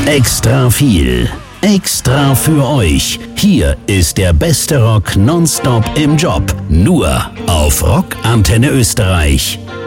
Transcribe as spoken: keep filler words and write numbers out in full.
Extra viel. Extra für euch. Hier ist der beste Rock nonstop im Job. Nur auf Rock Antenne Österreich.